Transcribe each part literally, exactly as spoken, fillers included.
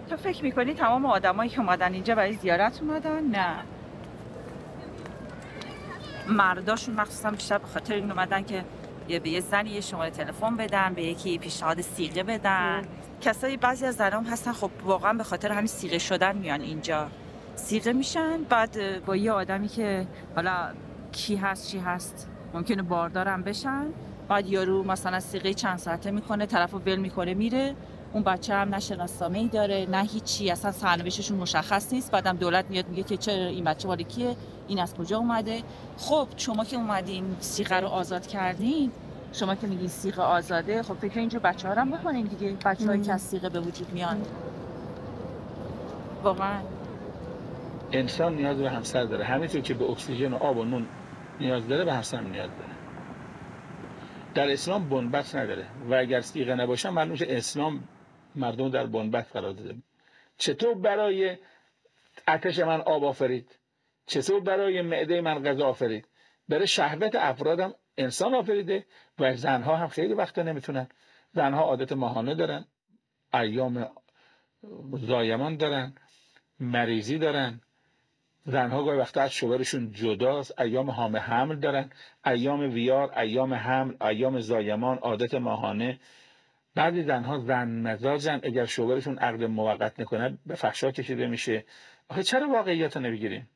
تو فکر میکنی تمام آدمایی که اومدن اینجا برای زیارت اومدن؟ نه. مرداشون مخصوصا بیشتر به خاطر این اومدن که یه به یه زنی یه شماره تلفن بدن، به یکی پیشنهاد صیغه بدن. کسایی بعضی از زنام هستن خب واقعا به خاطر همین صیغه شدن میان اینجا. صیغه میشن، بعد با یه آدمی که حالا کی هست چی هست ممکنه باردارم بشن، بعد یارو مثلا صیغه چند ساعته میکنه، طرفو ول میکنه میره. اون بچه هم نه شناسنامه‌ای داره نه هیچی، اصلا سرنوشتشون مشخص نیست. بعدم دولت میاد میگه که چرا این بچه مال کیه، این از کجا اومده. خب شما که اومدین صیغه رو آزاد کردین، شما که میگین صیغه آزاده، خب فکر اینجا بچه‌ها رو هم بکنین دیگه. بچه‌هایی که از صیغه به وجود میان. واقعا انسان نیاز به همسر داره، همینطور که به اکسیژن و آب و نون نیاز داره به همسر نیاز داره. در اسلام بنبست نداره و اگر صیغه نباشه معلوم میشه اسلام مردم در بنبست قرار داده. چطور برای آتش من آب آفرید، چطور برای معده من غذا آفرید، برای شهوت افرادم انسان آفریده. و زنها هم خیلی وقتا نمیتونن، زنها عادت ماهانه دارن، ایام زایمان دارن، مریضی دارن، زنها گاهی وقتا از شوهرشون جداست، ایام حامل حمل دارن، ایام ویار، ایام حمل، ایام زایمان، عادت ماهانه. بعضی زنها زن مزاجن، اگر شوهرشون عقد موقت نکنه به فحشا کشیده میشه. آخه چرا واقعیت رو نمیگیریم؟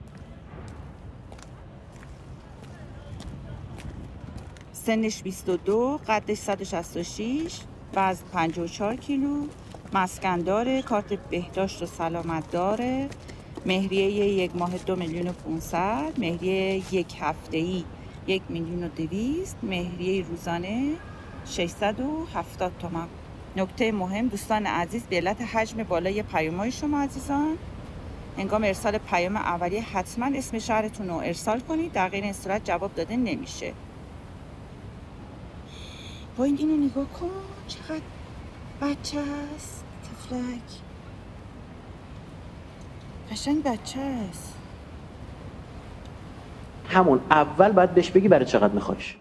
سنش بیست و دو، قدش صد و شصت و شش، وزن پنجاه و چهار کیلو، مسکن داره، کارت بهداشت و سلامت داره، مهریه یک ماه دو میلیون و پونصد، مهریه یک هفته‌ای یک میلیون و دویست، مهریه روزانه ششصد و هفتاد تومان. نکته مهم دوستان عزیز، به علت حجم بالای پیام‌های شما عزیزان، هنگام ارسال پیام اولیه حتما اسم شهرتون رو ارسال کنید، در غیر این صورت جواب داده نمیشه. با این اینو نگاه کن چقدر بچه هست، تفلک قشنگ بچه هست. همون اول باید بهش بگی برای چقدر میخوایش.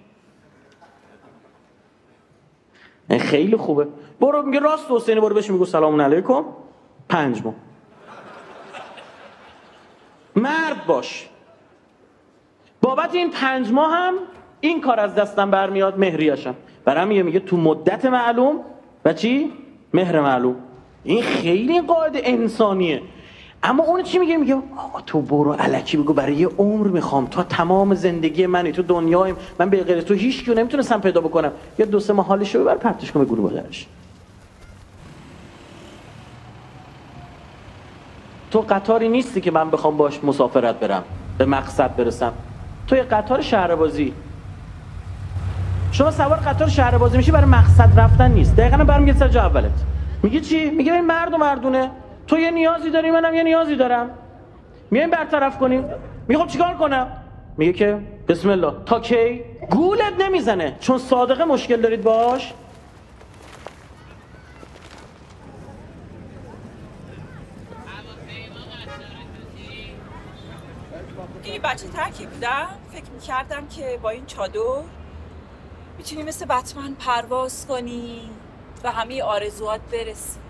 خیلی خوبه. برو میگه راست حسینی، برو بهش میگو سلام علیکم، پنج ماه. مرد باش. بابت این پنج ماه هم این کار از دستم برمیاد، مهریه‌شم. برام میگه میگه تو مدت معلوم و چی؟ مهر معلوم. این خیلی قاعده انسانیه. اما اون چی میگه؟ میگه آقا تو برو الکی بگو برای یه عمر میخوام، تو تمام زندگی منی، تو دنیایم، من به غیر تو هیچ کیو نمیتونستم پیدا بکنم. یا دو سه ماه حالشو ببر پرتش کن به گروه بغرش. تو قطاری نیستی که من بخوام باش مسافرت برم به مقصد برسم. تو یه قطار شهربازی. شما سوار قطار شهربازی میشی برای مقصد رفتن نیست. دقیقاً برمیگرد سر جا اولت. میگه چی؟ میگه این مرد و مردونه. تو یه نیازی داری، منم یه نیازی دارم. میایم برطرف کنیم. میگه خب چیکار کنم؟ میگه که بسم الله. تا کی؟ گولت نمیزنه چون صادقه مشکل دارید باش. دیدی بچه ترکی بودم، فکر میکردم که با این چادر میتونی مثل بتمن پرواز کنی و همه آرزوات برسی.